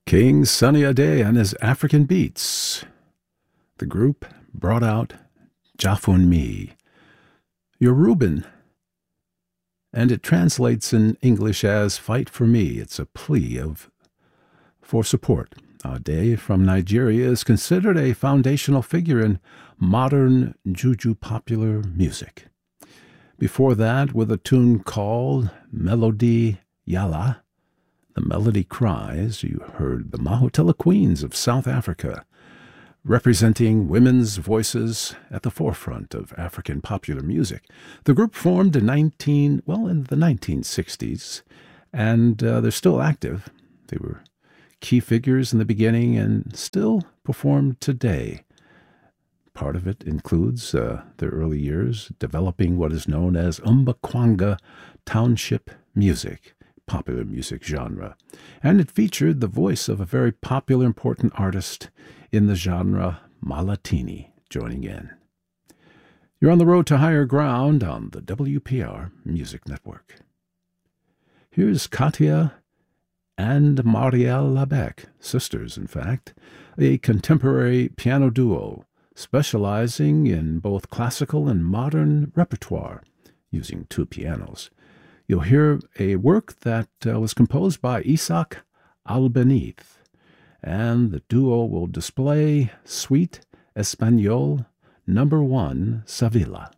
King Sunny Ade and his African Beats. The group brought out Jafun Mi, Yoruban, and it translates in English as Fight for Me. It's a plea for support. Ade from Nigeria is considered a foundational figure in modern Juju popular music. Before that, with a tune called Melody Yala, The Melody Cries, you heard the Mahotella Queens of South Africa, representing women's voices at the forefront of African popular music. The group formed in the 1960s, and they're still active. They were key figures in the beginning and still perform today. Part of it includes their early years developing what is known as Umbakwanga township music, popular music genre, and it featured the voice of a very popular, important artist in the genre, Malatini, joining in. You're on the road to higher ground on the WPR Music Network. Here's Katia and Marielle Labec, sisters in fact, a contemporary piano duo specializing in both classical and modern repertoire, using two pianos. You'll hear a work that was composed by Isaac Albeniz, and the duo will display Suite Espagnole No. 1 Sevilla.